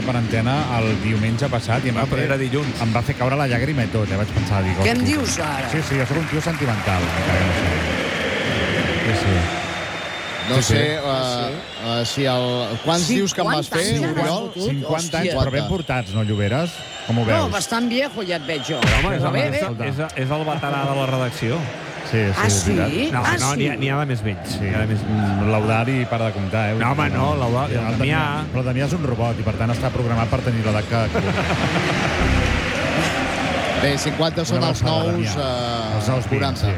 per antena el diumenge passat i però era dilluns. Em va fer caure la llàgrima i tot, vaig pensar... Dic, Què em dius, ara? Sí, jo soc un tio sentimental. Sí. No sé si quants dius que em vas fer, Oriol? 50 anys, però ben portats, no, Lloberes? Com ho veus? No, bastant viejo ja et veig jo. Home, és el veterà de la redacció. Sí, sí? No, n'hi ha de més vells. L'Eudari para de comptar, No, home, no, el Damià... Però el Damià és un robot i, per tant, està programat per tenir l'edat que... Bé, 50 són els nous 40.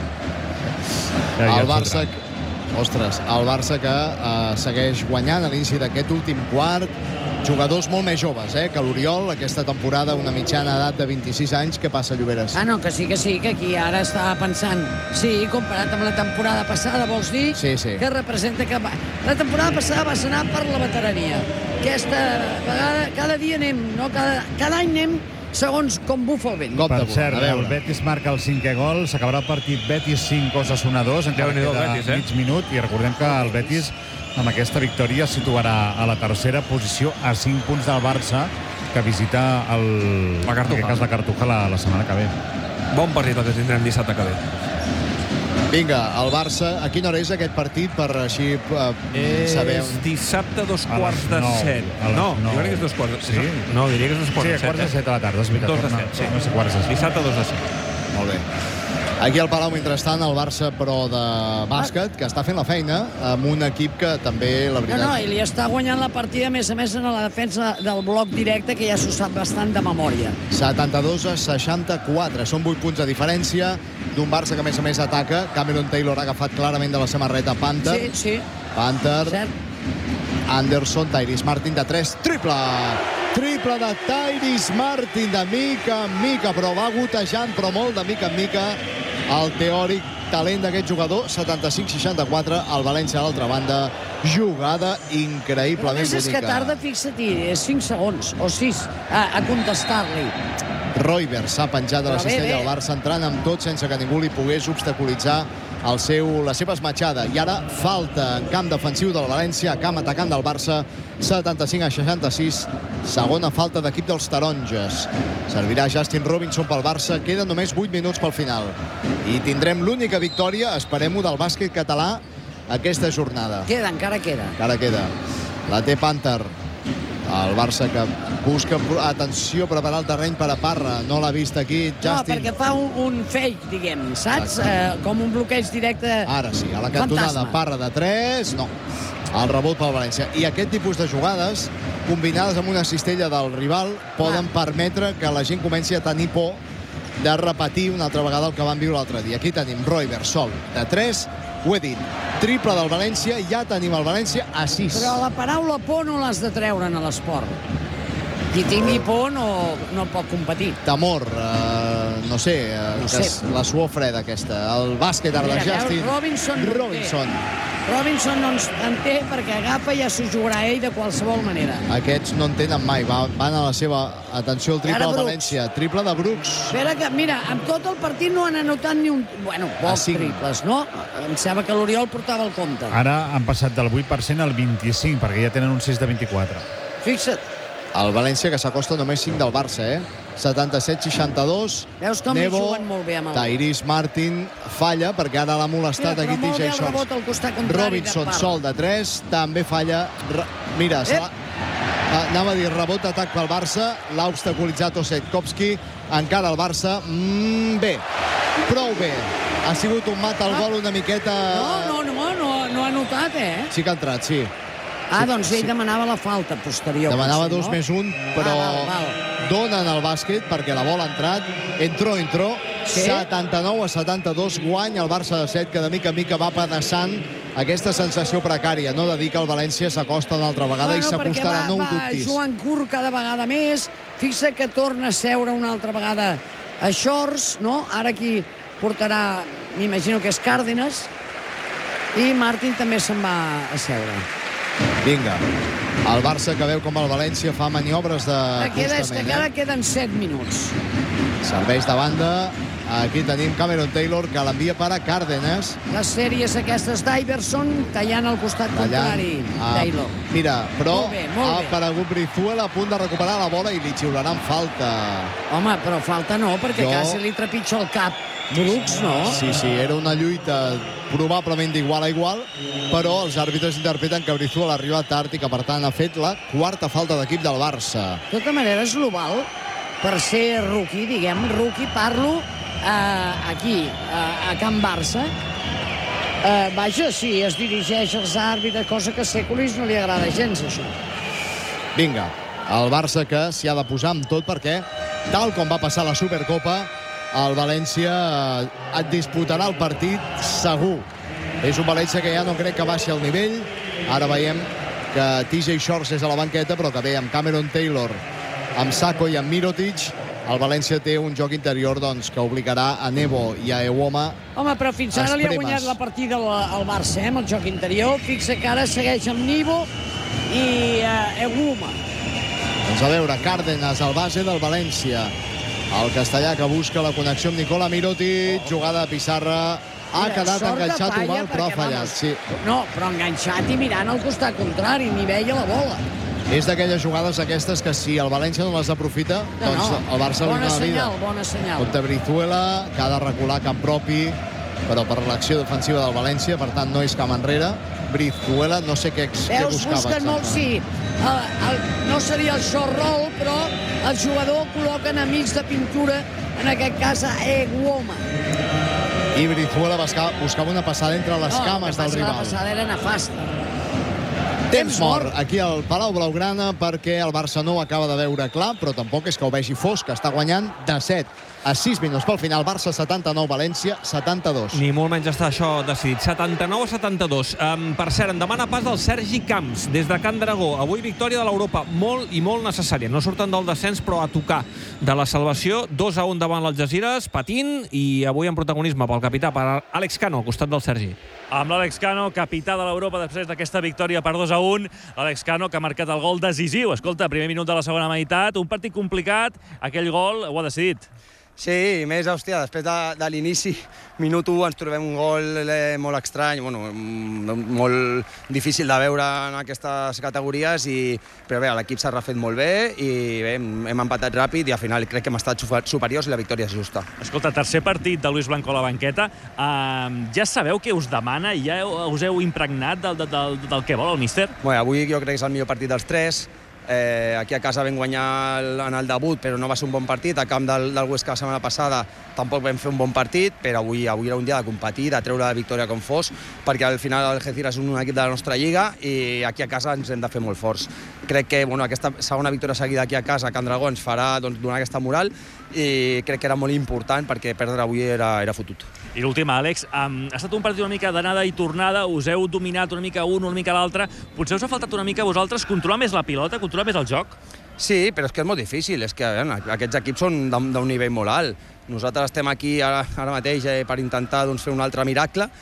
El Barça... Ostres, el Barça que segueix guanyant a l'inici d'aquest últim quart. Jugadors molt més joves, que l'Oriol, aquesta temporada, una mitjana edat de 26 anys. Què passa, Lloberes? No, que sí, que aquí ara estava pensant... Sí, comparat amb la temporada passada, vols dir? Sí. Que representa que... La temporada passada vas anar per la veterania. Aquesta vegada, cada dia anem, no? Cada any anem segons com bufa el vent. Per cert, el Betis marca el 5è gol, s'acabarà el partit Betis 5, Osasuna 2, encara queda mig minut, i recordem que el Betis amb aquesta victòria es situarà a la tercera posició a 5 punts del Barça, que visita la Cartuja la setmana que ve. Bon partit el que tindrem dissabte que ve. Vinga, el Barça, a quina hora és aquest partit per així saber... És dissabte 2:15. No, jo crec que és 2:15. No, diria que és 2:15. Sí, 2:15 a la tarda, és veritat. 2:17, sí. No sé, 2:15. Dissabte 2:17. Molt bé. Aquí al Palau, mentrestant, el Barça, però de bàsquet, que està fent la feina amb un equip que també, la veritat... No, i li està guanyant la partida, a més en la defensa del bloc directe, que ja s'ho sap bastant de memòria. 72-64. Són 8 punts de diferència d'un Barça que, a més, ataca. Cameron Taylor ha agafat clarament de la samarreta Panther. Sí. Panther. Anderson, Tyrese Martin de 3. Triple de Tyrese Martin de mica en mica, però va gotejant, però molt de mica en mica, el teòric talent d'aquest jugador. 75-64, el València a l'altra banda. Jugada increïblement bonica. És que tarda, fixa't, és 5 segons o 6 a contestar-li. Roiber s'ha penjat de la cistella del Barça, entrant amb tot sense que ningú li pogués obstaculitzar la seva esmatxada. I ara falta en camp defensiu del València, camp atacant del Barça. 75-66, segona falta d'equip dels taronges. Servirà Justin Robinson pel Barça. Queden només 8 minuts pel final. I tindrem l'única victòria, esperem-ho, del bàsquet català aquesta jornada. Encara queda. La té Panther. El Barça que busca, atenció, preparar el terreny per a Parra. No l'ha vist aquí, Justin. No, perquè fa un fake, diguem, saps? Com un bloqueig directe. Ara sí, a la cantonada, Parra de 3, no. El rebot pel València. I aquest tipus de jugades, combinades amb una cistella del rival, poden permetre que la gent comenci a tenir por de repetir una altra vegada el que van viure l'altre dia. Aquí tenim Roiber sol de 3, ho he dit, triple del València, ja tenim el València a 6. Però la paraula por no l'has de treure'n a l'esport. Qui tingui por no pot competir. Temor, no sé, la suor freda aquesta. El bàsquet ara de Justin. Robinson no en té perquè agafa i ja s'ho jugarà ell de qualsevol manera. Aquests no en tenen mai, van a la seva atenció al triple del València. Triple de Brooks. Espera que, mira, amb tot el partit no han anotat ni un... Bueno, pocs triples, no? Em sembla que l'Oriol portava el compte. Ara han passat del 8% al 25%, perquè ja tenen un 6 de 24. Fixa't. El València que s'acosta només 5 del Barça, 77-62. Veus com Nebo, juguen molt bé amb el... Tyrese Martin falla perquè ara l'ha molestat aquí TJ Shorts. Robinson sol de 3, també falla. Mira, anava a dir rebot atac pel Barça, l'ha obstaculitzat Osetkowski, encara el Barça. Bé, prou bé. Ha sigut un mat al gol una miqueta... No ha notat, Sí que ha entrat, sí. Doncs ell demanava la falta posterior. Demanava 2+1, però donen el bàsquet perquè la bola ha entrat. Entró. 79-72, guany el Barça de 7, que de mica en mica va pedaçant aquesta sensació precària, no? De dir que el València s'acosta una altra vegada i s'acostarà, no ho dubtis. Va jugant curt cada vegada més. Fixa que torna a seure una altra vegada a Shorts, no? Ara qui portarà, m'imagino que és Cárdenas, i Martin també se'n va a seure. Vinga, el Barça que veu com el València fa maniobres d'acostament. És que encara queden 7 minuts. Serveis de banda, Aquí tenim Cameron Taylor, que l'envia per a Cárdenas. Les sèries aquestes d'Iverson tallant al costat contrari, Taylor. Mira, però ha aparegut Brizuela a punt de recuperar la bola i li xiularan falta. Home, però falta no, perquè quasi li trepitja el cap. Brooks, no? Sí, era una lluita probablement d'igual a igual, però els àrbitres interpreten que Brizuela ha arribat tard i que, per tant, ha fet la quarta falta d'equip del Barça. De tota manera, és l'Oval, per ser rookie, diguem, rookie, parlo aquí, a Can Barça. Vaja, sí, es dirigeix als àrbitres, cosa que a Sèculis no li agrada gens, això. Vinga, el Barça que s'hi ha de posar amb tot perquè, tal com va passar la Supercopa, el València et disputarà el partit segur. És un València que ja no crec que baixi el nivell. Ara veiem que TJ Shorts és a la banqueta, però que ve amb Cameron Taylor, amb Sako i amb Mirotic. El València té un joc interior doncs, que obligarà a Nebo i a Ewoma. Home, però fins ara li ha guanyat la partida al Barça, amb el joc interior. Fixa que ara segueix amb Nebo i Ewoma. Doncs a veure, Cárdenas, el base del València. El castellà que busca la connexió amb Nikola Mirotic, jugada de pissarra, ha quedat enganxat Oval, però ha fallat. Sí. No, però enganxat i mirant al costat contrari, ni veia la bola. És d'aquelles jugades aquestes que si el València no les aprofita, doncs el Barça li dona la vida. Bona senyal. Contra Brizuela, que ha de recular camp propi, però per l'acció defensiva del València, per tant no és camp enrere. Brizuela, no sé què buscava. Busquen molt, sí. No seria el short roll, però el jugador col·loquen amics de pintura, en aquest cas a Ewoma. I Brizuela buscava una passada entre les cames del rival. La passada era nefasta. Temps mort aquí al Palau Blaugrana perquè el Barça no ho acaba de veure clar, però tampoc és que ho vegi fosc, que està guanyant de 7 a 6 minuts pel final. Barça 79, València 72. Ni molt menys està això decidit. 79 a 72. Per cert, en demana pas del Sergi Camps des de Can Dragó. Avui victòria de l'Europa molt i molt necessària. No surten del descens, però a tocar de la salvació. 2-1 davant l'Algesires, patint, i avui en protagonisme pel capità, per Àlex Cano, al costat del Sergi. Amb l'Àlex Cano, capità de l'Europa després d'aquesta victòria per 2-1. Àlex Cano, que ha marcat el gol decisiu. Escolta, primer minut de la segona meitat, un partit complicat, aquell gol ho ha decidit. Sí, més, hòstia, després de l'inici, minut 1, ens trobem un gol molt estrany, molt difícil de veure en aquestes categories, però bé, l'equip s'ha refet molt bé i bé, hem empatat ràpid i al final crec que hem estat superiors i la victòria és justa. Escolta, tercer partit de Luis Blanco a la banqueta. Ja sabeu què us demana? Ja us heu impregnat del que vol el míster? Bé, avui jo crec que és el millor partit dels tres. Aquí a casa vam guanyar en el debut, però no va ser un bon partit. A camp del Huesca la setmana passada tampoc vam fer un bon partit, però avui era un dia de competir, de treure la victòria com fos, perquè al final el Algeciras és un equip de la nostra lliga i aquí a casa ens hem de fer molt forts. Crec que aquesta segona victòria seguida aquí a casa, a Can Dragó, ens farà donar aquesta moral i crec que era molt important perquè perdre avui era fotut. I l'última, Àlex, ha estat un partit una mica d'anada i tornada, us heu dominat una mica un, una mica l'altre. Potser us ha faltat una mica a vosaltres controlar més la pilota, controlar més el joc? Sí, però és que és molt difícil, és que aquests equips són d'un nivell molt alt. Nosaltres estem aquí ara mateix per intentar fer un altre miracle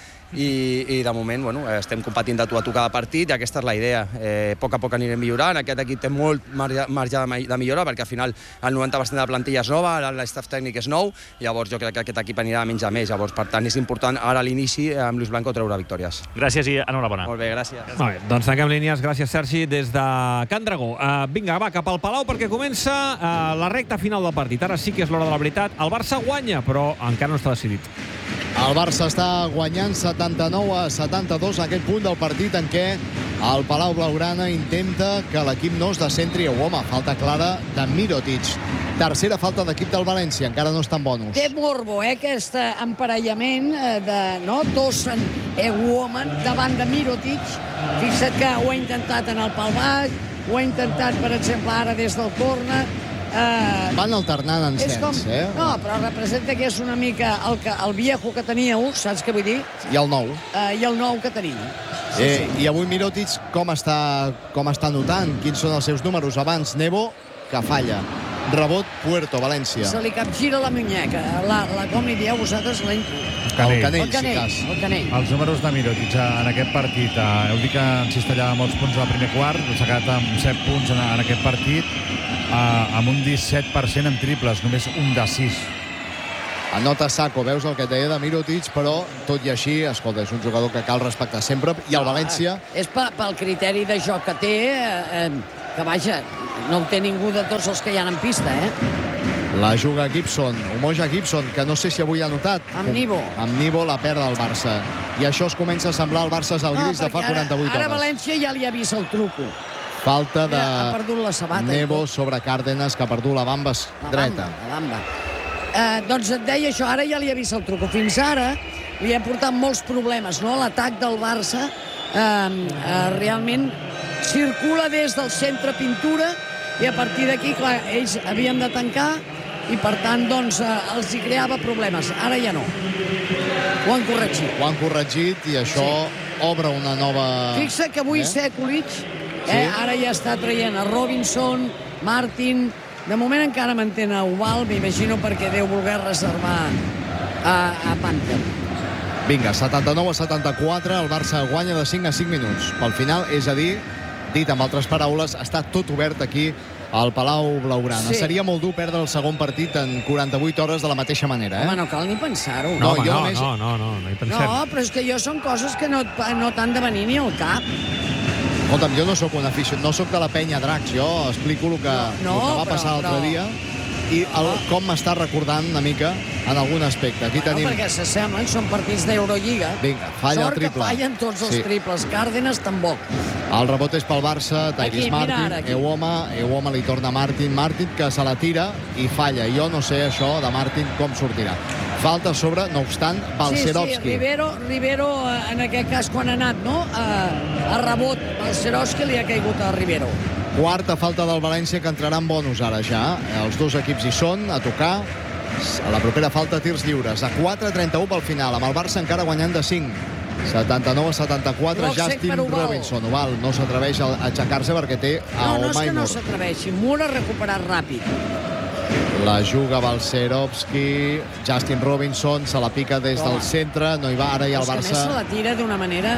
i de moment estem competint de tu a tu cada partit i aquesta és la idea. A poc anirem millorant, aquest equip té molt marge de millora perquè al final el 90% de la plantilla és nova, l'estaff tècnic és nou, llavors jo crec que aquest equip anirà a menys a més, llavors per tant és important ara a l'inici amb Luis Blanco treure victòries. Gràcies i enhorabona. Molt bé, gràcies. Molt bé, doncs tanquem línies, gràcies Sergi, des de Can Dragó. Vinga, va, cap al Palau perquè comença la recta final del partit. Ara sí que és l'hora de la veritat. El Barça guanya, però encara no està decidit. El Barça està guanyant 79 a 72 a aquest punt del partit en què el Palau Blaugrana intenta que l'equip no es descentri a Ewoma. Falta clara de Mirotic. Tercera falta d'equip del València, encara no estan bonus. Té morbo, aquest emparellament de Tossen Ewoma davant de Mirotic. Fixa't que ho ha intentat en el pal baix, ho ha intentat, per exemple, ara des del córner. Van alternant encens, No, però representa que és una mica el viejo que teníeu, saps què vull dir? I el nou. I el nou que tenim. I avui Mirotic com està notant? Quins són els seus números? Abans Nebo, que falla. Rebot, Puerto, València. Se li capgira la muñeca. Com li dieu vosaltres? El canell. Els números de Mirotic en aquest partit. Heu dit que en cistellava molts punts al primer quart, s'ha quedat amb 7 punts en aquest partit, amb un 17% en triples, només un de 6. Anota Sako, veus el que et deia de Mirotic, però tot i així, escolta, és un jugador que cal respectar sempre, i el València... És pel criteri de joc que té, que vaja, no ho té ningú de tots els que hi ha en pista, La juga Gibson, Umoja Gibson, que no sé si avui ha notat. Amb Nibo. Amb Nibo la perd el Barça. I això es comença a semblar al Barça Zalgiris de fa 48 hores. Ara València ja li ha vist el truco. Falta de ha perdut la sabata. Nebo sobre Cárdenas, que ha perdut la bamba dreta. La bamba. Doncs et deia això, ara ja li ha vist el truco. Fins ara li ha portat molts problemes, no? L'atac del Barça realment circula des del centre pintura i a partir d'aquí, clar, ells havien de tancar i per tant doncs els hi creava problemes. Ara ja no. Ho han corregit. Ho han corregit i això obre una nova... Fixa que avui Sekulic ara ja està traient a Robinson, Martin... De moment encara mantén a Ubal, m'imagino perquè deu voler reservar a Panther. Vinga, 79-74, el Barça guanya de 5 a 5 minuts. Pel final, és a dir, dit amb altres paraules, està tot obert aquí al Palau Blaugrana. Seria molt dur perdre el segon partit en 48 hores de la mateixa manera, Home, no cal ni pensar-ho. No hi pensem. No, però és que jo són coses que no t'han de venir ni al cap. Escolta'm, jo no sóc un aficionat, no sóc de la penya Dracs, jo explico el que va passar l'altre dia i com m'està recordant una mica en algun aspecte. Aquí tenim... perquè s'assemblen, són partits d'Eurolliga. Vinga, falla el triple. Sort que fallen tots els triples. Cárdenas tampoc. El rebot és pel Barça, Tyrese Martin, Euoma li torna a Martin, que se la tira i falla. Jo no sé això de Martin com sortirà. Falta sobre, no obstant, Balcerovski. Sí, Rivero, en aquest cas, quan ha anat, no? A rebot, Balcerovski li ha caigut a Rivero. Quarta falta del València, que entrarà en bonus ara ja. Els dos equips hi són, a tocar. A la propera falta, tirs lliures. A 4-31 pel final, amb el Barça encara guanyant de 5. 79-74, Justin Robinson. Oval no s'atreveix a aixecar-se perquè té a Omaimur. No és que no s'atreveixi. Moore ha recuperat ràpid. La juga Balcerovski, Justin Robinson, se la pica des del centre, no hi va, ara hi ha el Barça... Se la tira d'una manera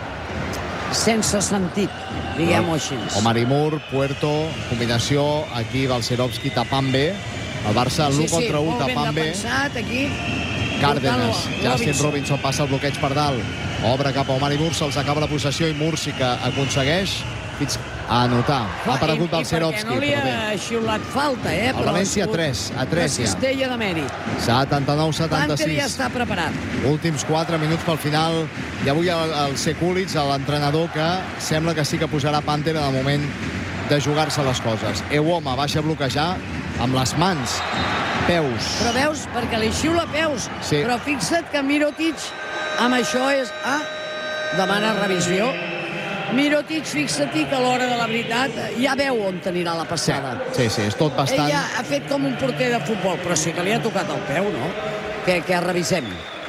sense sentit, diguem-ho així. Omaimur, Puerto, combinació, aquí Balcerovski tapant bé, el Barça l'1 contra 1 tapant bé. Aquí. Cárdenas, Justin Robinson passa el bloqueig per dalt, obre cap a Omaimur, se'ls acaba la possessió i Mur sí que aconsegueix fins a anotar. Ha aparegut Balcerovski. I per què no li ha xiulat falta, El València 3 ja. Cistella de mèrit. 79-76. Panther ja està preparat. Últims 4 minuts pel final. I avui el Sekulic, l'entrenador, que sembla que sí que posarà Panther en el moment de jugar-se les coses. Euoma baixa a bloquejar amb les mans. Peus. Però veus, perquè li xiula peus. Sí. Però fixa't que Mirotic amb això és... demana revisió. Mirotic, fixa-t'hi que a l'hora de la veritat ja veu on anirà la passada. Sí, és tot bastant... Ella ha fet com un porter de futbol, però sí que li ha tocat el peu, no? Que revisem.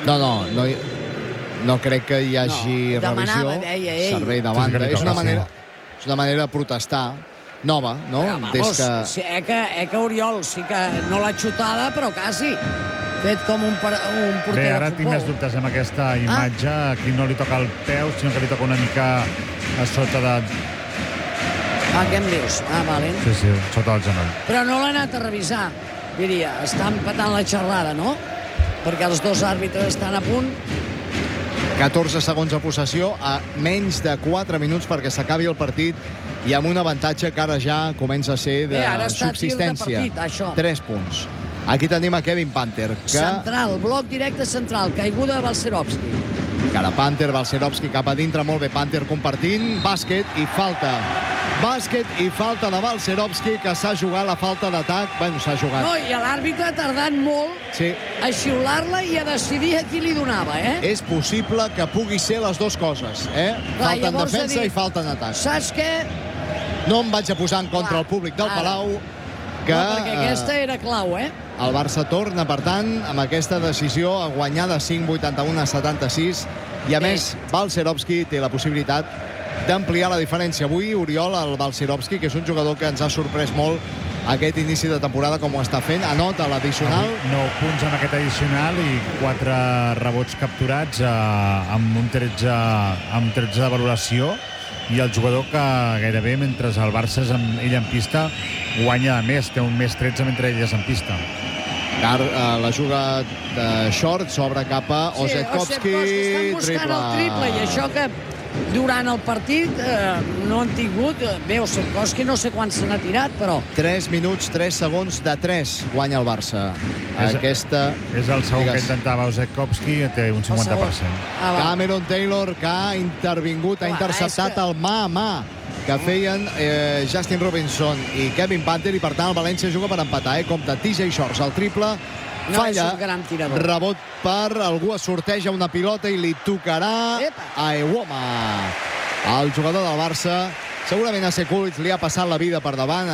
No crec que hi hagi revisió. Demanava, deia ell. Servei de banda. És una manera de protestar nova, no? Vamos, que Oriol sí que no l'ha xutada, però quasi. Fet com un porter de futbol. Bé, ara tinc més dubtes amb aquesta imatge. Aquí no li toca el peu, sinó que li toca una mica a sota de... Què em dius? Vale. Sí, sota el genoll. Però no l'ha anat a revisar, diria. Està empatant la xerrada, no? Perquè els dos àrbitres estan a punt. 14 segons de possessió, a menys de 4 minuts perquè s'acabi el partit i amb un avantatge que ara ja comença a ser de subsistència. 3 punts. Aquí tenim a Kevin Panther. Central, bloc directe central, caiguda de Balcerovski. Cara Panther, Balcerovski cap a dintre, molt bé Panther compartint, bàsquet i falta. Bàsquet i falta de Balcerovski, que s'ha jugat la falta d'atac. Bueno, s'ha jugat. No, i l'àrbitre ha tardat molt a xiular-la i a decidir a qui li donava, És possible que pugui ser les dues coses, Falta en defensa i falta en atac. Saps què? No em vaig a posar en contra el públic del Palau, que... No, perquè aquesta era clau, El Barça torna, per tant, amb aquesta decisió a guanyar de 5, 81-76. I, a més, Balcerovski té la possibilitat d'ampliar la diferència. Avui, Oriol, el Balcerovski, que és un jugador que ens ha sorprès molt aquest inici de temporada, com ho està fent, anota l'addicional. 9 punts en aquest addicional i 4 rebots capturats amb un 13 de valoració. I el jugador que gairebé, mentre el Barça és ell en pista, guanya més, té un més 13 mentre ell és en pista. La juga de Short, s'obre cap a Osetkowski. Estan buscant el triple, i això que durant el partit no han tingut. Bé, Osetkowski no sé quan se n'ha tirat, però... 3 minuts, 3 segons de 3 guanya el Barça. Aquesta... És el segon que intentava Osetkowski, té un 50%. Cameron Taylor, que ha intervingut, ha interceptat el mà a mà que feien Justin Robinson i Kevin Panther, i per tant el València juga per empatar. Compte TJ Shorts, el triple, falla, rebot per algú, es sorteja una pilota i li tocarà a Ewoma. El jugador del Barça, segurament a Sekulic li ha passat la vida per davant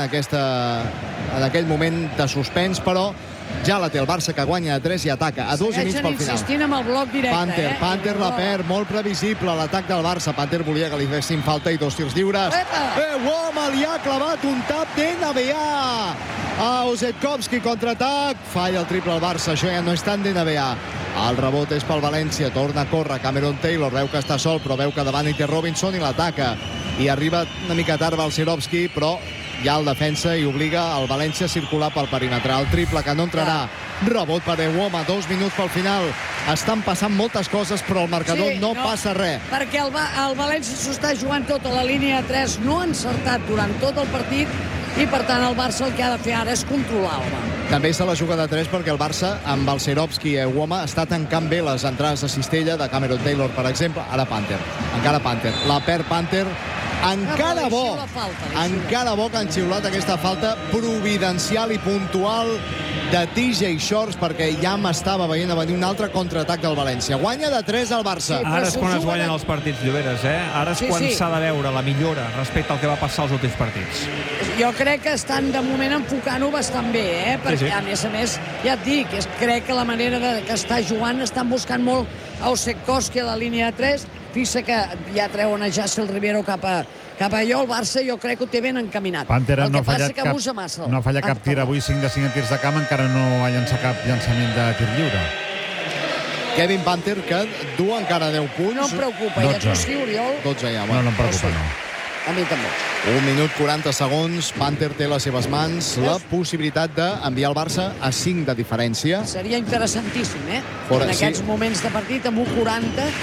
en aquell moment de suspens, però ja la té el Barça, que guanya a 3 i ataca a 2 i mig pel final. Insistint amb el bloc directe. Panther la perd, molt previsible l'atac del Barça. Panther volia que li fessin falta i 2 tirs lliures. Ewoma li ha clavat un tap d'NBA a Osetkowski, contraatac, falla el triple al Barça. Això ja no és tant d'NBA. El rebot és pel València, torna a córrer Cameron Taylor, veu que està sol, però veu que davant hi té Robinson i l'ataca, i arriba una mica tard Balcerovski, però ja el defensa i obliga el València a circular pel perímetre. El triple que no entrarà, rebot per Ewoma, 2 minuts pel final. Estan passant moltes coses, però el marcador no passa res. Perquè el València s'ho està jugant tot a la línia de 3, no ha encertat durant tot el partit, i per tant el Barça el que ha de fer ara és controlar-la. També se la juga de 3 perquè el Barça, amb Balcerovski i Ewoma, està tancant bé les entrades a cistella de Cameron Taylor, per exemple. Ara Panther, encara Panther, la perd Panther. Encara bo que han xiulat aquesta falta providencial i puntual de TJ Shorts, perquè ja m'estava veient a venir un altre contraatac del València. Guanya de 3 al Barça. Ara és quan es guanyen els partits, Lloberes, Ara és quan s'ha de veure la millora respecte al que va passar als últims partits. Jo crec que estan de moment enfocant-ho bastant bé, perquè a més, ja et dic, crec que la manera que està jugant, estan buscant molt a Osetkowski a la línia de 3. Fixa que ja treuen a Jassel Rivero cap a allò. El Barça jo crec que ho té ben encaminat. Panther no ha fallat cap tir avui, 5 de 5 en tirs de camp, encara no ha llançat cap llançament de tir lliure. Kevin Panther, que du encara 10 punts. No em preocupa, ja tu sí, Oriol. 12 ja, no em preocupa, no. A mi també. 1 minut 40 segons, Panther té a les seves mans la possibilitat d'enviar el Barça a 5 de diferència. Seria interessantíssim, en aquests moments de partit, amb 1-40.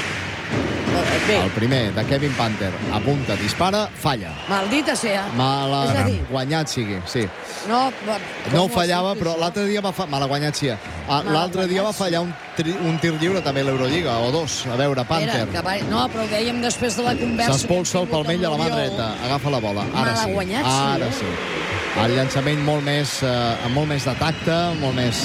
El primer, de Kevin Panther, apunta, dispara, falla. Maldita sea. Guanyat sigui, sí. No fallava, però l'altre dia va fallar... Malaguanyat sí. L'altre dia va fallar un tir lliure també a l'Eurolliga, o 2. A veure, Panther. No, però ho dèiem després de la conversa. S'espolsa el palmell a la mà dreta. Agafa la bola. Ara sí. El llançament amb molt més de tacte, molt més...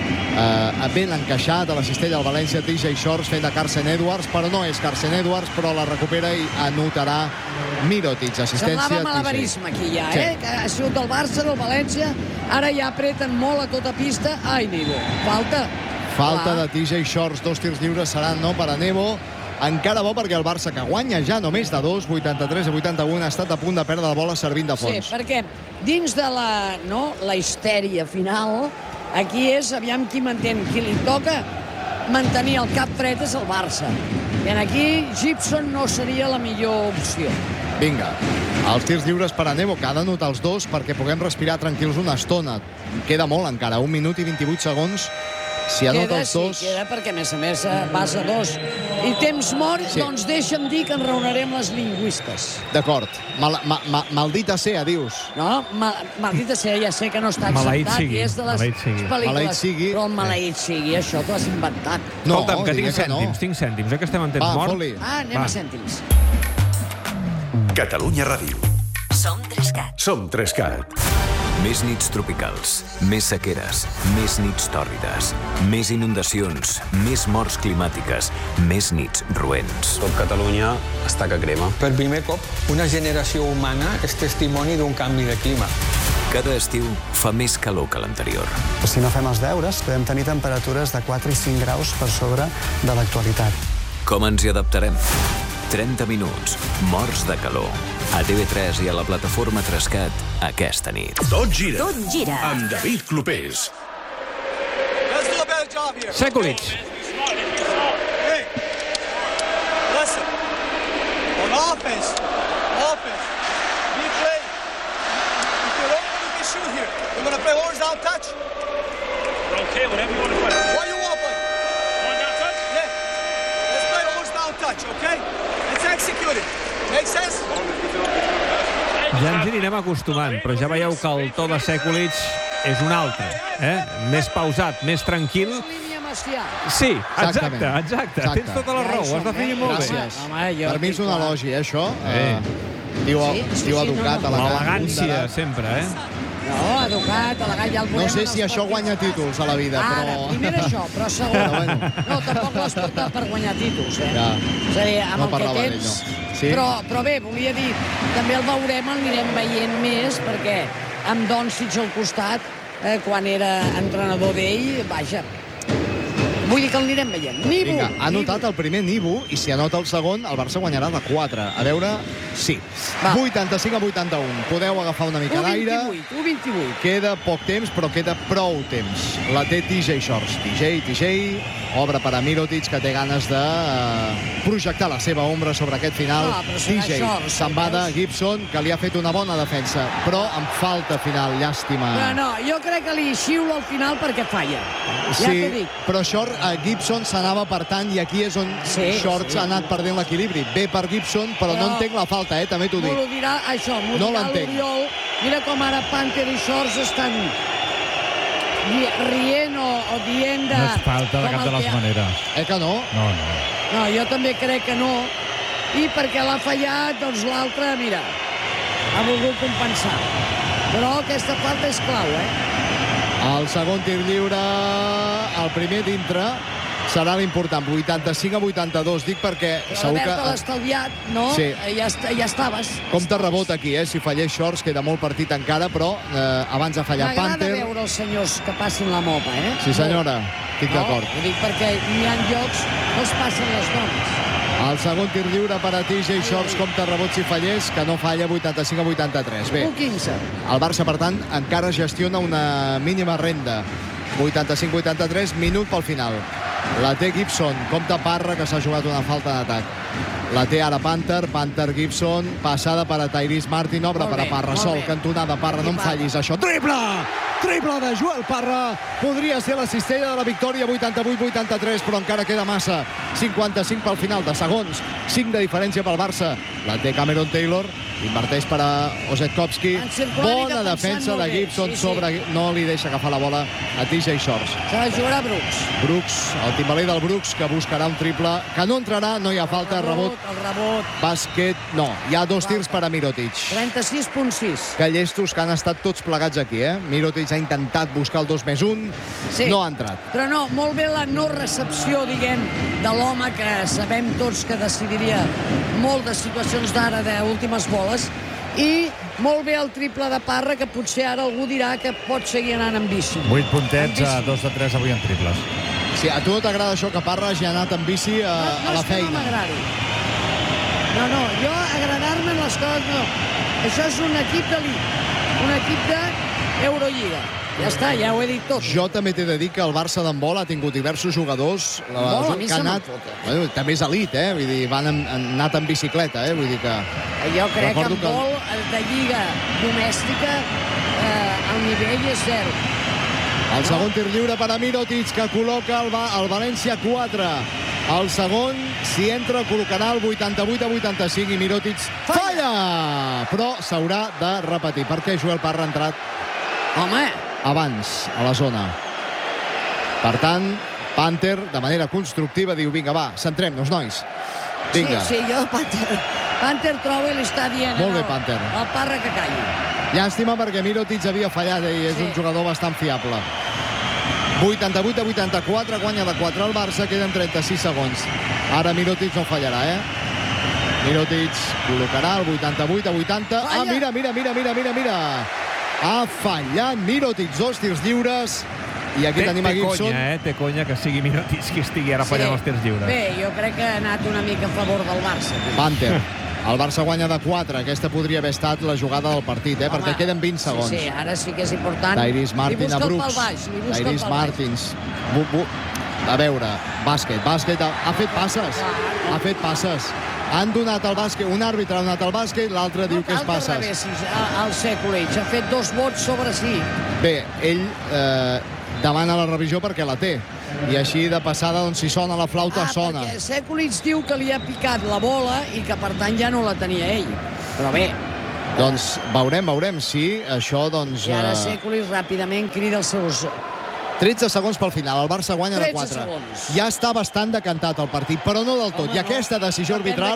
ben encaixat a la cistella del València. TJ Shorts fent de Carson Edwards, però no és Carson Edwards, però la recupera i anotarà Mirotic. Assistència. Semblava malabarisme aquí ja, que ha sigut del Barça, del València, ara ja apreten molt a tota pista. Ai, Nebo, falta de TJ Shorts, 2 tirs lliures seran per a Nebo. Encara bo perquè el Barça, que guanya ja només de 2, 83-81, ha estat a punt de perdre la bola servint de fons. Sí, perquè dins de la histèria final, aquí és, aviam qui mantén, qui li toca mantenir el cap fred és el Barça. I aquí Gibson no seria la millor opció. Vinga, els tirs lliures per a Nebo, que ha d'anotar els 2 perquè puguem respirar tranquils una estona. Queda molt encara, 1 minut i 28 segons. Si anota els 2... Sí, queda perquè, a més, vas a 2. I temps mort, doncs deixa'm dir que enraonarem les lingüistes. D'acord. Maldita sea, dius. No, maldita sea, ja sé que no està acceptat i és de les pel·lícules. Maleït sigui. Però el maleït sigui, això t'ho has inventat. No, escolta'm, que tinc cèntims, que estem en temps mort. Anem a cèntims. Catalunya Ràdio. Som 3Cat. Més nits tropicals, més sequeres, més nits tòrrides, més inundacions, més morts climàtiques, més nits roents. Tot Catalunya està que crema. Per primer cop, una generació humana és testimoni d'un canvi de clima. Cada estiu fa més calor que l'anterior. Si no fem els deures, podem tenir temperatures de 4 i 5 graus per sobre de l'actualitat. Com ens hi adaptarem? 30 minuts, morts de calor. A TV3 i a la plataforma 3Cat aquesta nit. Tot gira. Amb David Clopés. Sekulic. Hey, listen. On offense, we play. If you don't, you can shoot here. We're going to play horizontal touch. Okay, whatever you want to play. What you want, buddy? Going down touch? Yeah. Let's play the horse down touch, okay? Let's execute it. Make sense? Ja ens hi anirem acostumant, però ja veieu que el to de Sekulic és un altre, més pausat, més tranquil. Sí, exacte. Tens tota la raó, ho has definit molt bé. Gràcies. Per mi és un elogi, això. Diu educat, elegant. L'elegància, sempre, No, educat, elegant, ja el no sé si això guanya títols a la vida, però... Ara, primer això, però segon. No, tampoc l'has portat per guanyar títols, És a dir, amb el que tens... Però bé, volia dir, també el veurem, el anirem veient més, perquè amb Doncic al costat, quan era entrenador d'ell, vaja... Vull dir que el anirem veient. Nibu! Vinga, ha notat el primer Nibu, i si anota el segon, el Barça guanyarà de 4. A veure, sí. 85-81. Podeu agafar una mica d'aire. 1-28. Queda poc temps, però queda prou temps. La té TJ Shorts. TJ, obre per a Mirotic, que té ganes de projectar la seva ombra sobre aquest final. TJ se'n va de Gibson, que li ha fet una bona defensa, però amb falta final, llàstima. No, jo crec que li xiulo al final perquè falla. Ja t'ho dic. Però Gibson s'anava apartant i aquí és on Shorts ha anat perdent l'equilibri. Bé per Gibson, però no entenc la falta, també t'ho dic. M'ho dirà no l'entenc. l'Oriol. Mira com ara Panther i Shorts estan rient o dient de... No és falta de cap de les maneres. Que no? No, jo també crec que no. I perquè l'ha fallat, doncs l'altre, mira, ha volgut compensar. Però aquesta falta és clau, El segon tir lliure, el primer dintre, serà l'important. 85-82, dic perquè segur que... L'Albert l'ha estalviat, no? Sí. Ja estaves. Compte rebot aquí, si fallés Shorts, queda molt partit encara, però abans de fallar Panther... M'agrada veure els senyors que passin la mopa, Sí, senyora, estic d'acord. Ho dic perquè hi ha llocs que els passen les dones. El segon tir lliure per a TJ Shorts, compte rebot si fallés, que no falla, 85-83. Bé, 1-15. El Barça, per tant, encara gestiona una mínima renda. 85-83, minut pel final. La té Gibson, compte Parra, que s'ha jugat una falta d'atac. La té ara Panther Gibson, passada per a Tyrese Martin, obre per a Parra, sol, cantonada, Parra, no em fallis això. Triple de Joel Parra, podria ser la cistella de la victòria, 88-83, però encara queda massa. 55 pel final, de segons, 5 de diferència pel Barça. La té Cameron Taylor, inverteix per a Osetkowski, bona defensa de Gibson sobre... No li deixa agafar la bola a TJ Shorts. Se la jugarà Brooks, el timbaler del Brooks, que buscarà un triple, que no entrarà, no hi ha falta, rebot. Bàsquet, no, hi ha 2 tirs per a Mirotic. 36.6. Que llestos que han estat tots plegats aquí, Mirotic ha intentat buscar el 2+1, no ha entrat. Però no, molt bé la no recepció, diguem, de l'home que sabem tots que decidiria molt de situacions d'ara d'últimes boles, i molt bé el triple de Parra, que potser ara algú dirà que pot seguir anant amb bici. 8 puntets a 2 de 3 avui en triples. Sí, a tu no t'agrada això, que Parra hagi anat amb bici a la feina? No m'agradi. No, jo agradar-me les coses no. Això és un equip d'elit, un equip d'Eurolliga. Ja està, ja ho he dit tot. Jo també t'he de dir que el Barça d'handbol ha tingut diversos jugadors que han anat... També és elit, vull dir, han anat en bicicleta, vull dir que... Jo crec que handbol de lliga domèstica el nivell és 0. El segon tir lliure per a Mirotic, que col·loca el València 4. El segon, si entra, col·locarà el 88-85 i Mirotic falla! Però s'haurà de repetir, perquè Joel Parra ha entrat abans a la zona. Per tant, Panther, de manera constructiva, diu, vinga, va, centrem-nos, nois. Vinga. Sí, jo Panther trobo i li està dient molt bé, Panther. El Parra que calli. Llàstima perquè Mirotic havia fallat i és un jugador bastant fiable. 88-84, guanya de 4 al Barça, queden 36 segons. Ara Mirotic no fallarà, Mirotic col·locarà el 88-80. Ah, mira. Ha fallat Mirotic, 2 tirs lliures. I aquí tenim a Gibson. Té conya que sigui Mirotic qui estigui ara fallant els tirs lliures. Bé, jo crec que ha anat una mica a favor del Barça. Panther. El Barça guanya de 4. Aquesta podria haver estat la jugada del partit, perquè queden 20 segons. Sí, ara sí que és important. Tyrese Martin a Brooks. Tyrese Martins. A veure, bàsquet. Ha fet passes. Han donat el bàsquet. Un àrbitre ha donat el bàsquet, l'altre diu que és passes. El Sekulic ha fet 2 vots sobre sí. Bé, ell demana la revisió perquè la té. I així, de passada, doncs, si sona la flauta, sona. Perquè Sekulic diu que li ha picat la bola i que, per tant, ja no la tenia ell. Però bé. Doncs veurem si això, doncs... I ara Sekulic ràpidament crida els seus... 13 segons pel final, el Barça guanya de 4. Segons. Ja està bastant decantat el partit, però no del tot. I aquesta decisió arbitral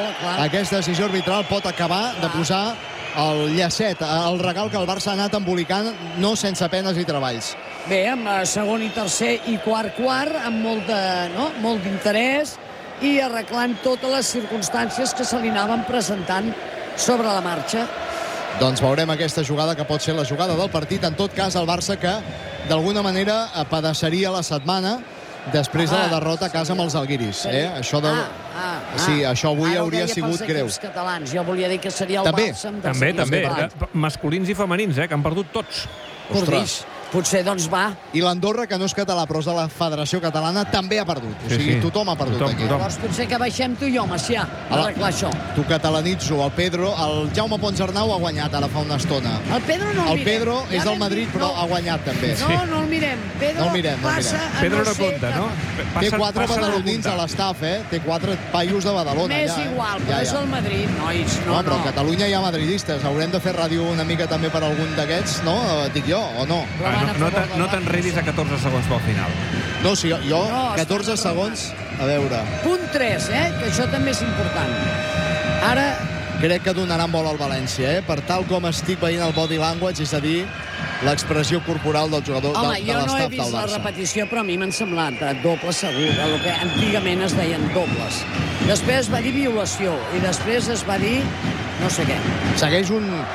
pot acabar de posar el llacet, el regal que el Barça ha anat embolicant, no sense penes i treballs. Bé, amb segon i tercer i quart, amb molt d'interès i arreglant totes les circumstàncies que se li anaven presentant sobre la marxa. Doncs veurem aquesta jugada, que pot ser la jugada del partit. En tot cas, el Barça que d'alguna manera apedaçaria la setmana després de la derrota a casa amb els alguiris. Sí, això avui hauria sigut greu. Catalans. Jo volia dir que seria el Barça amb també. Masculins i femenins, que han perdut tots. Ostres. Potser, doncs, va. I l'Andorra, que no és català, però és de la Federació Catalana, també ha perdut. O sigui, tothom ha perdut aquí. Llavors potser que baixem tu i jo, Macià, a arreglar això. Tu catalanitzo, el Pedro, el Jaume Ponsarnau ha guanyat ara fa una estona. El Pedro no el mirem. El Pedro és del Madrid, però ha guanyat també. No el mirem. Pedro passa a Pedro no compta, no? Té 4 badalonins a l'estaf, Té 4 paios de Badalona. M'és igual, però és el Madrid, nois. No, però a Catalunya hi ha madridistes. Haurem de fer ràdio una mica també per algun d'aquests, no? Dic jo, o no? No t'enredis a 14 segons pel final. No, sí, jo 14 segons, a veure. Punt 3, que això també és important. Ara... Crec que donaran bola al València, per tal com estic veient el body language, és a dir, l'expressió corporal del jugador de l'estaf del Barça. Home, jo no he vist la repetició, però a mi m'han semblat doble segur, el que antigament es deien dobles. Després es va dir violació, i després es va dir no sé què. Segueix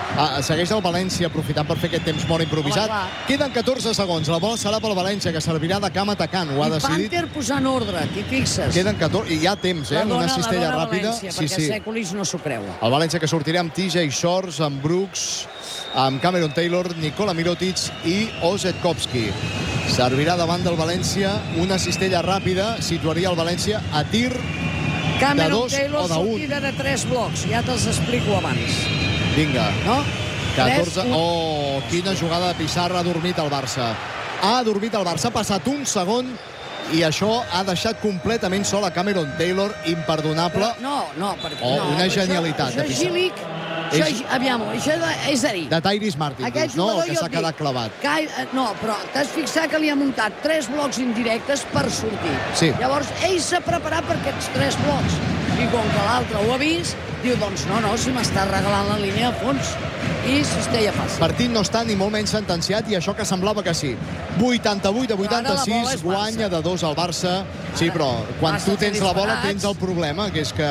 el València aprofitant per fer aquest temps mort improvisat. Queden 14 segons. La bola serà pel València, que servirà de camp atacant. Ho ha decidit. I Panther posant ordre, t'hi fixes. Queden 14, i hi ha temps, una cistella ràpida. València, perquè Sekulic no s'ho creu. El València que sortirà amb TJ Shorts, amb Brooks, amb Cameron Taylor, Nikola Mirotic i Osetkowski. Servirà davant del València una cistella ràpida, situaria el València a tir Cameron Taylor sortida de 3 blocs. Ja te'ls explico abans. Vinga. No? 14. Oh, quina jugada de pissarra. Ha dormit el Barça. Ha passat un segon i això ha deixat completament sol a Cameron Taylor. Imperdonable. Perquè... una genialitat de pissarra. Aviam, això és a dir... De Tyrese Martin, que s'ha quedat clavat. No, però t'has fixat que li ha muntat 3 blocs indirectes per sortir. Sí. Llavors, ell s'ha preparat per aquests 3 blocs. I com que l'altre ho ha vist, diu, doncs no, si m'està regalant la línia a fons. I cistella fàcil. Partit no està ni molt menys sentenciat, i això que semblava que sí. 88 a 86, guanya de 2 al Barça. Sí, però quan tu tens la bola tens el problema, que és que...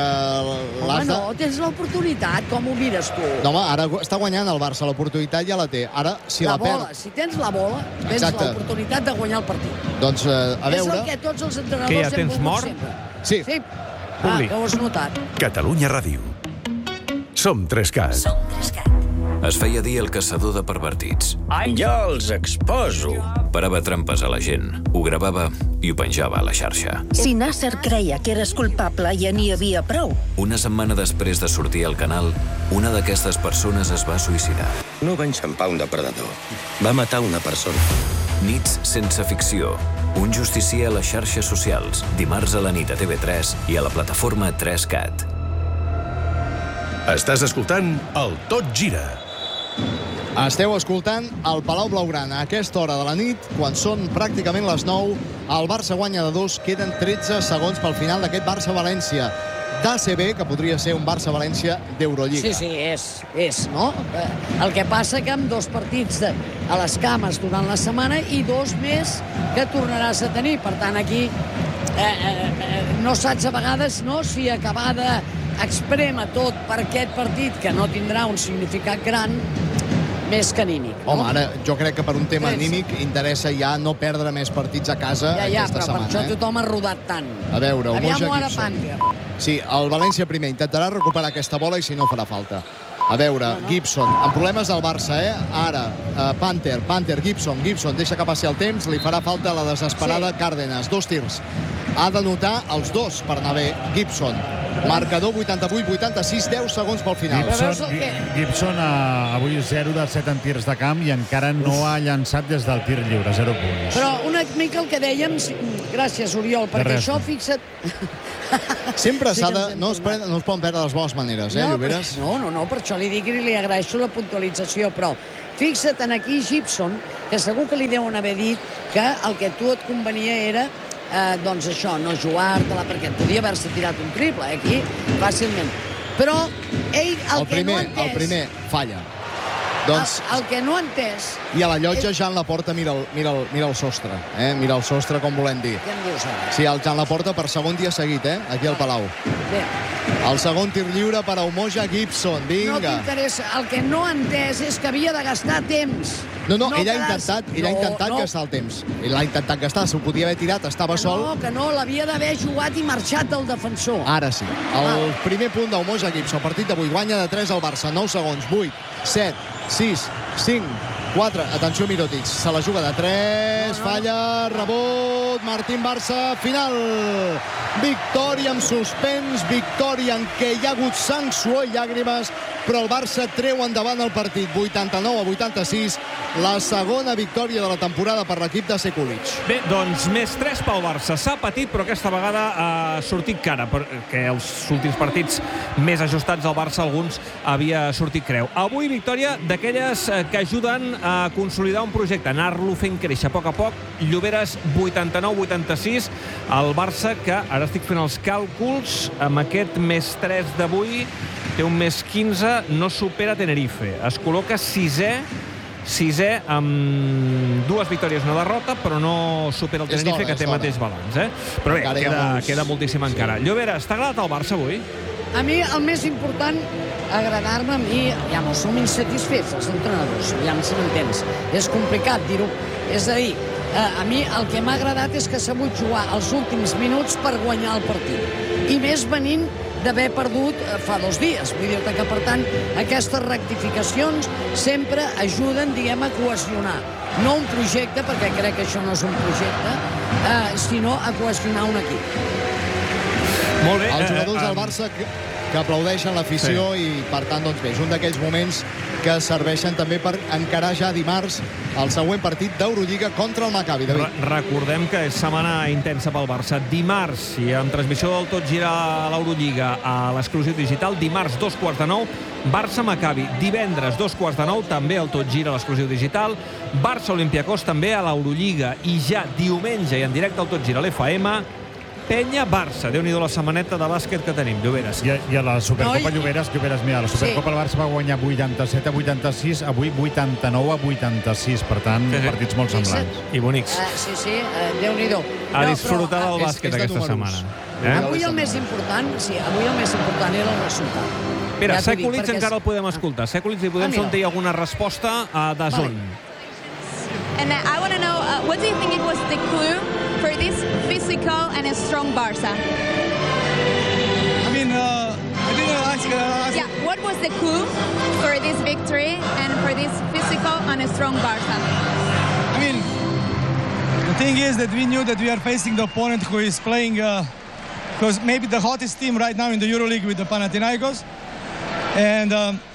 tens l'oportunitat, com ho mires tu? No, home, ara està guanyant el Barça, l'oportunitat ja la té. Ara, si la perd... Si tens la bola, tens l'oportunitat de guanyar el partit. Doncs, a veure... És el que tots els entrenadors hem volgut sempre. Sí. Que ho has notat. Catalunya Ràdio. Som 3CAT. Es feia dir el caçador de pervertits. Jo els exposo. Parava trampes a la gent, ho gravava i ho penjava a la xarxa. Si Nasser creia que eres culpable, ja n'hi havia prou. Una setmana després de sortir al canal, una d'aquestes persones es va suïcidar. No va enxampar un depredador. Va matar una persona. Nits sense ficció. Un justicier a les xarxes socials. Dimarts a la nit a TV3 i a la plataforma 3CAT. Estàs escoltant el Tot Gira. Esteu escoltant el Palau Blaugrana a aquesta hora de la nit, quan són pràcticament les 9. El Barça guanya de 2, queden 13 segons pel final d'aquest Barça-València d'ACB, que podria ser un Barça-València d'Eurolliga. Sí, és, no? El que passa que amb 2 partits a les cames durant la setmana i 2 més que tornaràs a tenir. Per tant, aquí no saps a vegades si acabar d'exprema tot per aquest partit, que no tindrà un significat gran, més que anímic. Home, ara jo crec que per un tema anímic interessa ja no perdre més partits a casa aquesta setmana. Per això tothom ha rodat tant. A veure, aviam ara Panther. Sí, el València primer intentarà recuperar aquesta bola i si no farà falta. A veure, Gibson, amb problemes del Barça, Ara, Panther, Gibson, deixa que passi el temps, li farà falta la desesperada Cárdenas. 2 tirs Ha de notar els dos per anar bé Gibson. Marcador 88-86, 10 segons pel final. Gibson avui 0 de 7 en tirs de camp i encara no ha llançat des del tir lliure, 0 punts. Però una mica el que dèiem, gràcies Oriol, perquè això fixa't... Sempre s'ha de... No es poden perdre les bones maneres, Lloberes? No, per això li dic i li agraeixo la puntualització, però fixa't en aquí Gibson, que segur que li deuen haver dit que el que tu et convenia era doncs això, no jugar-te-la, perquè podia haver-se tirat un triple, aquí, fàcilment. Però ell el que no ha entès... El primer falla. Doncs... El que no ha entès... I a la llotja Jan Laporta mira el sostre, mira el sostre, com volem dir. Què em dius ara? Sí, el Jan Laporta per segon dia seguit, aquí al Palau. Bé. El segon tir lliure per a Umoja Gibson, vinga. No t'interessa. El que no ha entès és que havia de gastar temps. No, ell ha intentat gastar el temps. Ell ha intentat gastar, s'ho podia haver tirat, estava sol. Que no, l'havia d'haver jugat i marxat el defensor. Ara sí. El primer punt d'Umoja Gibson, partit d'avui, guanya de 3 al Barça, 9 segons, 8, 7, 6, 5, 4, atenció Mirotic, se la juga de 3, falla, rebot, Martín Barça, final. Victòria amb suspens, victòria en què hi ha hagut sang, suor i llàgrimes, però el Barça treu endavant el partit, 89-86, la segona victòria de la temporada per l'equip de Sekulic. Bé, doncs més 3 pel Barça. S'ha patit, però aquesta vegada ha sortit cara, perquè els últims partits més ajustats al Barça, alguns havia sortit creu. Avui victòria d'aquelles que ajuden a consolidar un projecte, anar-lo fent créixer a poc, Lloberes 89-86, el Barça, que ara estic fent els càlculs, amb aquest més 3 d'avui, té un més 15, no supera Tenerife. Es col·loca sisè amb 2 victòries i una derrota, però no supera el Tenerife, que té mateix balanç. Però bé, queda moltíssim encara. Lloberes, t'ha agradat el Barça avui? A mi el més important, agradar-me a mi, ja no som insatisfets els entrenadors, ja si m'entens. És complicat dir-ho. És a dir, a mi el que m'ha agradat és que s'ha sabut jugar els últims minuts per guanyar el partit. I més venint d'haver perdut fa 2 dies. Vull dir que, per tant, aquestes rectificacions sempre ajuden, diguem, a cohesionar. No un projecte, perquè crec que això no és un projecte, sinó a cohesionar un equip. Molt bé. Els jugadors del Barça que aplaudeixen l'afició i, per tant, doncs bé, és un d'aquells moments que serveixen també per encarar ja dimarts el següent partit d'Eurolliga contra el Maccabi. Recordem que és setmana intensa pel Barça. Dimarts, i amb transmissió del Tot Gira a l'Eurolliga a l'exclusiu digital, dimarts 2:15, Barça-Maccabi. Divendres 2:15, també el Tot Gira a l'exclusiu digital. Barça-Olympiacos també a l'Eurolliga. I ja diumenge i en directe al Tot Gira a l'FM, Penya-Barça. Déu-n'hi-do la setmaneta de bàsquet que tenim, Lloberes. I a la Supercopa Lloberes, mira, la Supercopa el Barça va guanyar 87-86, avui 89-86, per tant, partits molt semblants. I bonics. Sí, Déu-n'hi-do. A disfrutar del bàsquet aquesta setmana. Avui el més important, era el resultat. Mira, Sekulic encara el podem escoltar. Sekulic li podem sentir alguna resposta a DAZN. And I want to know, what do you think it was the clue for this physical and a strong Barça? I mean, I didn't ask. Yeah, what was the clue for this victory and for this physical and a strong Barça? I mean, the thing is that we knew that we are facing the opponent who is playing, because maybe the hottest team right now in the EuroLeague with the Panathinaikos, and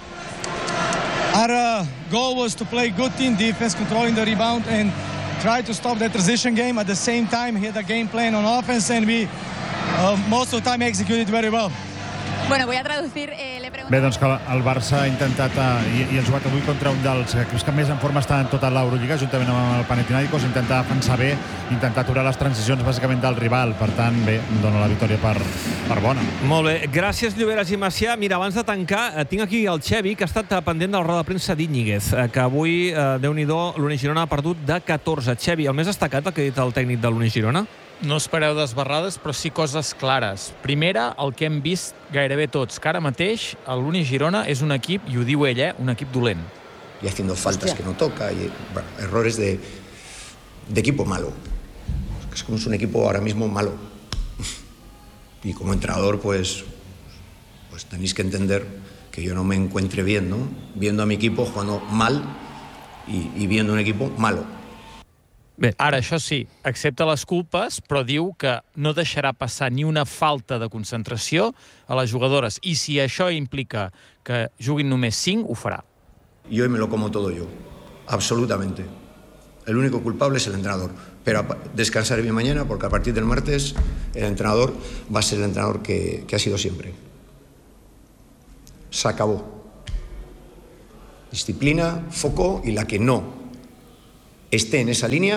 our goal was to play good team defense, controlling the rebound, and try to stop the transition game. At the same time, hit a game plan on offense, and we most of the time executed very well. Bueno, voy a traducir. Bé, doncs que el Barça ha intentat i ha jugat avui contra un dels equips que més en forma està en tota l'Eurolliga, juntament amb el Panathinaikos, intentar defensar bé, intentar aturar les transicions bàsicament del rival. Per tant, bé, em dona la victòria per bona. Molt bé, gràcies Lloberes i Macià. Mira, abans de tancar, tinc aquí el Xevi, que ha estat pendent de la roda de premsa d'Íñiguez, que avui, Déu-n'hi-do, l'Uni Girona ha perdut de 14. Xevi, el més destacat, el que ha dit el tècnic de l'Uni Girona? No espereu desbarrades, però sí coses clares. Primera, el que hem vist gairebé tots, que ara mateix l'Uni Girona és un equip, i ho diu ell, un equip dolent. Y haciendo faltas que no toca, y bueno, errores de equipo malo. Es como es un equipo ahora mismo malo. Y como entrenador, pues tenéis que entender que yo no me encuentre bien, ¿no? Viendo a mi equipo jugando mal y viendo un equipo malo. Ara, això sí, accepta les culpes, però diu que no deixarà passar ni una falta de concentració a les jugadores. I si això implica que juguin només 5, ho farà. Y hoy me lo como todo yo, absolutamente. El único culpable es el entrenador. Pero descansar bien mañana, porque a partir del martes el entrenador va a ser el entrenador que ha sido siempre. Se acabó. Disciplina, foco, y la que no esté en esa línea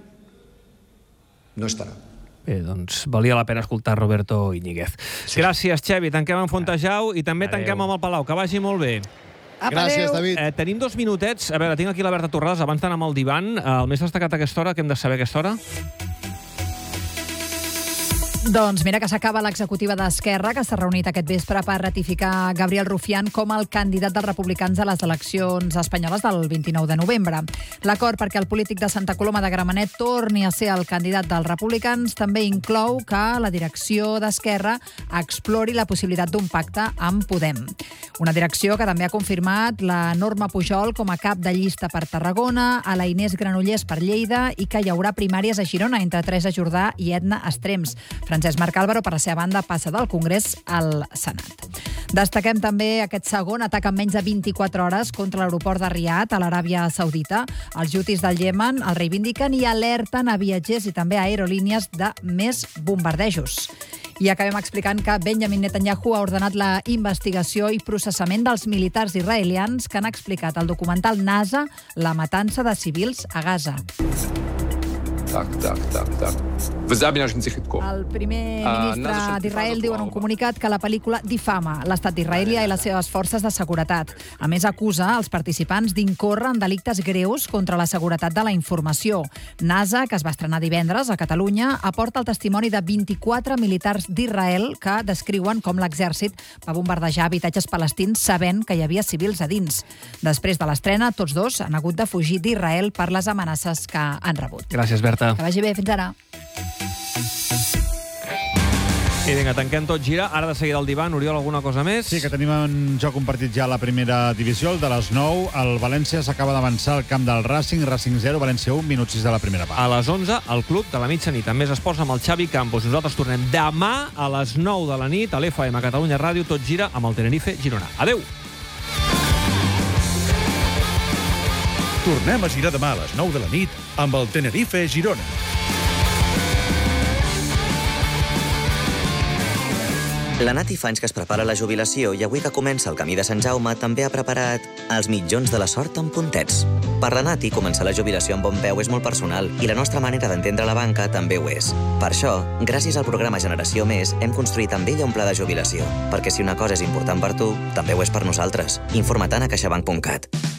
no estarà. Bé, doncs valia la pena escoltar Roberto Íñiguez. Gràcies, Xavi. Tanquem amb Fontejau i també tanquem amb el Palau. Que vagi molt bé. Gràcies, David. Tenim 2 minutets. A veure, tinc aquí la Berta Torrades. Abans d'anar amb el divan, el més destacat a aquesta hora, què hem de saber a aquesta hora? Doncs mira que s'acaba l'executiva d'Esquerra, que s'ha reunit aquest vespre per ratificar Gabriel Rufián com el candidat dels republicans a les eleccions espanyoles del 29 de novembre. L'acord perquè el polític de Santa Coloma de Gramenet torni a ser el candidat dels republicans també inclou que la direcció d'Esquerra explori la possibilitat d'un pacte amb Podem. Una direcció que també ha confirmat la Norma Pujol com a cap de llista per Tarragona, a la Inés Granollers per Lleida i que hi haurà primàries a Girona entre Teresa Jordà i Edna Estrems. Francesc Marc Álvaro, per la seva banda, passa del Congrés al Senat. Destaquem també aquest segon atac en menys de 24 hores contra l'aeroport de Riad, a l'Aràbia Saudita. Els hutis del Iemen el reivindiquen i alerten a viatgers i també a aerolínies de més bombardejos. I acabem explicant que Benjamin Netanyahu ha ordenat la investigació i processament dels militars israelians que han explicat al documental NASA la matança de civils a Gaza. El primer ministre d'Israel diu en un comunicat que la pel·lícula difama l'estat d'Israel i les seves forces de seguretat. A més, acusa els participants d'incórrer en delictes greus contra la seguretat de la informació. NASA, que es va estrenar divendres a Catalunya, aporta el testimoni de 24 militars d'Israel que descriuen com l'exèrcit va bombardejar habitatges palestins sabent que hi havia civils a dins. Després de l'estrena, tots dos han hagut de fugir d'Israel per les amenaces que han rebut. Gràcies, Berta. Que vagi bé, fins ara. I vinga, tanquem tot gira. Ara de seguida al divan. Oriol, alguna cosa més? Sí, que tenim en joc un partit ja a la primera divisió, el de les 9. El València s'acaba d'avançar al camp del Racing. Racing 0, València 1, minut 6 de la primera part. A les 11, el club de la mitjanit. Amb més esports amb el Xavi Campos. Nosaltres tornem demà a les 9 de la nit a l'FM Catalunya Ràdio. Tot gira amb el Tenerife Girona. Adéu! Tornem a girar demà a les 9 de la nit amb el Tenerife Girona. La Nati fa anys que es prepara la jubilació i avui que comença el camí de Sant Jaume també ha preparat els mitjons de la sort amb puntets. Per la Nati, començar la jubilació amb bon peu és molt personal i la nostra manera d'entendre la banca també ho és. Per això, gràcies al programa Generació Més, hem construït amb ella un pla de jubilació. Perquè si una cosa és important per tu, també ho és per nosaltres. Informa't a caixabank.cat.